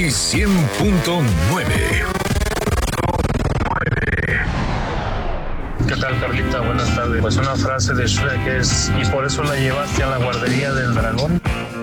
Play 100.9. ¿Qué tal, Carlita? Buenas tardes. Pues una frase de Shrek es: ¿y por eso la llevaste a la guardería del dragón?